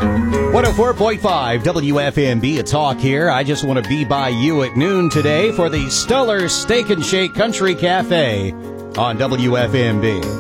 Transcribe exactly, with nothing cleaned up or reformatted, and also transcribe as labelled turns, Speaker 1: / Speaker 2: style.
Speaker 1: one oh four point five W F M B, it's Hawk here. I just want to be by you at noon today for the Stellar Steak and Shake Country Cafe on W F M B.